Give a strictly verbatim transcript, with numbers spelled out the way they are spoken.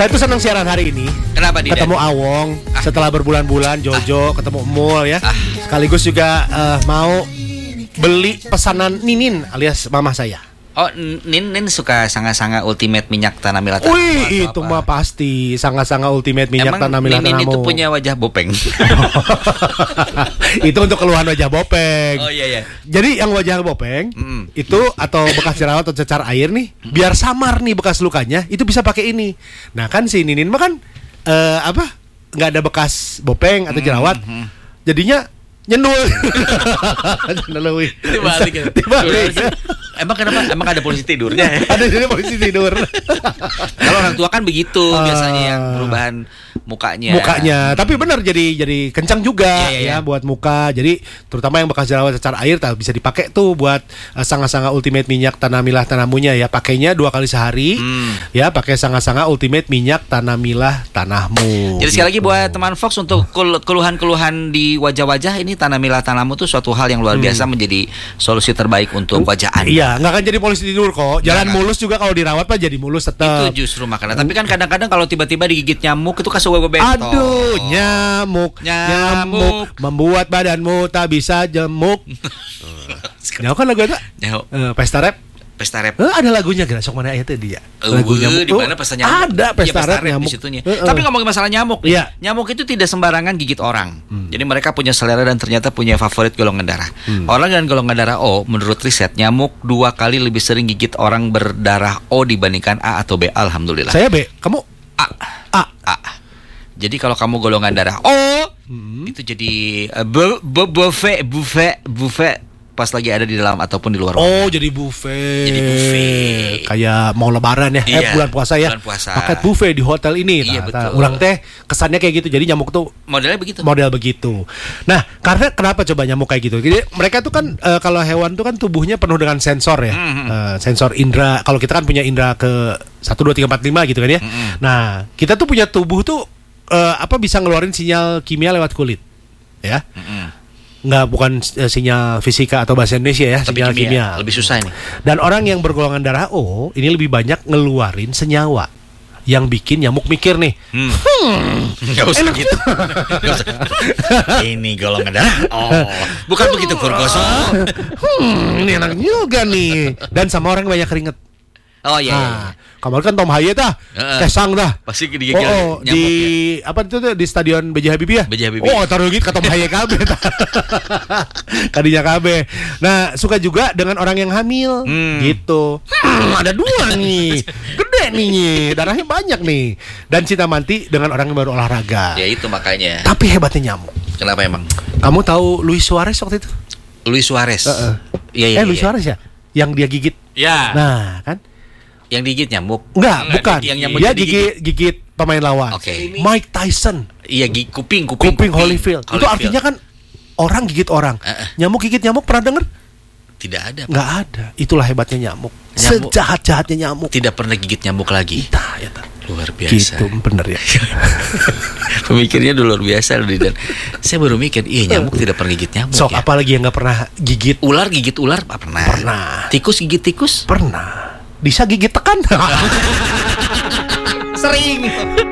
Saya tuh senang siaran hari ini. Kenapa Didan? Ketemu Awong ah. setelah berbulan-bulan, Jojo, ah. ketemu Mul ya. Ah. Sekaligus juga uh, mau beli pesanan Ninin alias mama saya. Oh, Nin Nin suka sanga-sanga ultimate minyak tanah milah tanah. Wih, itu apa? Mah pasti sanga-sanga ultimate minyak Emang tanah milah tanah. Nin itu punya wajah bopeng. Itu untuk keluhan wajah bopeng. Oh iya iya. Jadi yang wajah bopeng mm. itu atau bekas jerawat atau cecar air nih, mm. biar samar nih bekas lukanya, itu bisa pakai ini. Nah kan si Ninin mah kan uh, apa? Nggak ada bekas bopeng atau jerawat, mm. jadinya nyendul. Dibalik ya. Dibalik. Emang kenapa? Emang ada polisi tidurnya? Ada jadi polisi tidur. Kalau orang tua kan begitu uh, biasanya yang perubahan mukanya. Mukanya, tapi benar jadi jadi kencang juga yeah, yeah, ya yeah. buat muka. Jadi terutama yang bekas jerawat cecar air bisa dipakai tuh buat uh, sanga-sanga ultimate minyak tanah milah tanah munya ya. Pakainya dua kali sehari. Hmm. Ya, pakai sanga-sanga ultimate minyak tanah milah tanahmu. Jadi gitu. Sekali lagi buat teman Fox untuk keluhan-keluhan di wajah-wajah ini tanah milah tanahmu tuh suatu hal yang luar biasa hmm. menjadi solusi terbaik untuk wajah Anda. Iya, nggak akan jadi polisi tidur kok. Jalan nah, mulus juga kalau dirawat mah jadi mulus tetap. Itu justru makanya. Tapi kan kadang-kadang kalau tiba-tiba digigit nyamuk itu kasih bentol. Aduh, nyamuk, nyamuk, nyamuk membuat badanmu tak bisa jemuk. Nyamuk kan lagu itu? Uh, Pesta Rap. Pesta Rap. Uh, ada lagunya gak? Sok mana itu dia? Lagu nyamuk di mana pesta nyamuk? Ada Pesta Rap nyamuk di situnya. Uh, uh. Tapi ngomongin masalah nyamuk, yeah. nyamuk itu tidak sembarangan gigit orang. Hmm. Jadi mereka punya selera dan ternyata punya favorit golongan darah. Hmm. Orang dengan golongan darah O, menurut riset, nyamuk dua kali lebih sering gigit orang berdarah O dibandingkan A atau B. Alhamdulillah. Saya B, kamu A. A. A. Jadi kalau kamu golongan darah O, hmm. itu jadi uh, bu, bu, buffet, buffet, buffet. Pas lagi ada di dalam ataupun di luar rumah. Oh, jadi buffet. Jadi buffet. Kayak mau lebaran ya, iya, eh bulan puasa ya. Bulan puasa. Paket buffet di hotel ini. Iya, nah, betul. Nah, ulang teh kesannya kayak gitu. Jadi nyamuk tuh modelnya begitu. Model begitu. Nah, karena kenapa coba nyamuk kayak gitu? Jadi mereka tuh kan uh, kalau hewan tuh kan tubuhnya penuh dengan sensor ya. Mm-hmm. Uh, sensor indera. Kalau kita kan punya indera ke satu dua tiga empat lima gitu kan ya. Mm-hmm. Nah, kita tuh punya tubuh tuh uh, apa bisa ngeluarin sinyal kimia lewat kulit. Ya. Mm-hmm. Nggak, bukan uh, sinyal fisika atau bahasa Indonesia ya. Tapi sinyal kimia, kimia. Lebih susah ini. Dan orang yang bergolongan darah O ini lebih banyak ngeluarin senyawa yang bikin nyamuk mikir nih. Hmm. hmm Gak usah enak gitu. Gak usah. Ini golongan darah. Oh, bukan hmm. begitu Purkoso. Hmm, ini enak juga nih. Dan sama orang banyak keringet. Oh iya. Nah, iya. Kemarin kan Tom Haye dah, uh, kesang dah. Pasti digigit oh, oh, di ya. Apa itu tuh di stadion B J Habibie ya? B J Habibie. Oh, taruh gitu ke Tom Haye kabe. Kadinya kabe. Nah, suka juga dengan orang yang hamil, hmm. gitu. Hmm, ada dua nih, gede nih, darahnya banyak nih. Dan cinta mati dengan orang yang baru olahraga. Ya itu makanya. Tapi hebatnya nyamuk. Kenapa emang? Kamu tahu Luis Suarez waktu itu? Luis Suarez. Uh-uh. Ya, eh, ya, Luis ya. Suarez ya, yang dia gigit. Ya. Nah, kan? Yang digigit nyamuk? Enggak, Enggak bukan. Yang nyamuk dia gigit, gigit pemain lawan. Okay. Mike Tyson. Iya, g- kuping, kuping, kuping, kuping Holyfield. Holyfield. Itu artinya kan orang gigit orang. Uh-uh. Nyamuk gigit nyamuk, pernah denger? Tidak ada. Enggak ada. Itulah hebatnya nyamuk. nyamuk. Sejahat-jahatnya nyamuk. Tidak pernah gigit nyamuk lagi. Nah, ya, luar biasa. Gitu, bener ya. Pemikirnya dulu luar biasa loh, dan saya baru mikir, iya nyamuk tidak pernah gigit nyamuk. Sok, ya. apalagi yang nggak pernah gigit ular, gigit ular pernah. Pernah. Tikus gigit tikus pernah. Bisa gigit tekan. Sering.